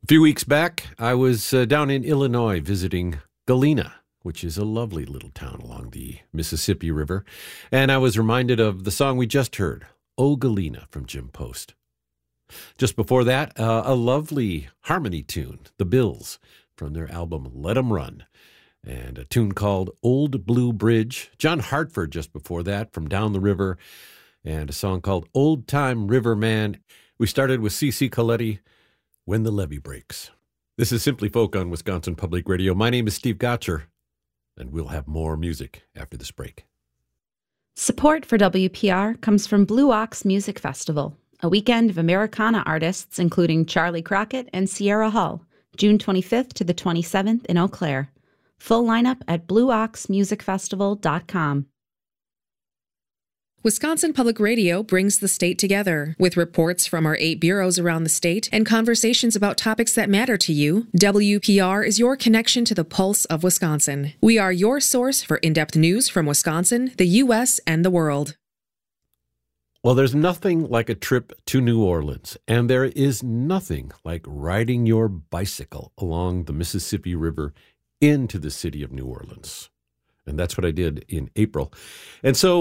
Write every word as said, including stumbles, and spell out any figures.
A few weeks back, I was uh, down in Illinois visiting Galena, which is a lovely little town along the Mississippi River, and I was reminded of the song we just heard, "O Galena" from Jim Post. Just before that, uh, a lovely harmony tune, The Bills, from their album Let 'Em Run, and a tune called Old Blue Bridge. John Hartford just before that from Down the River, and a song called Old Time River Man. We started with C C Coletti, When the Levee Breaks. This is Simply Folk on Wisconsin Public Radio. My name is Steve Gotcher, and we'll have more music after this break. Support for W P R comes from Blue Ox Music Festival, a weekend of Americana artists including Charlie Crockett and Sierra Hull, June twenty-fifth to the twenty-seventh in Eau Claire. Full lineup at blue ox music festival dot com. Wisconsin Public Radio brings the state together. With reports from our eight bureaus around the state and conversations about topics that matter to you, W P R is your connection to the pulse of Wisconsin. We are your source for in-depth news from Wisconsin, the U S, and the world. Well, there's nothing like a trip to New Orleans, and there is nothing like riding your bicycle along the Mississippi River into the city of New Orleans. And that's what I did in April. And so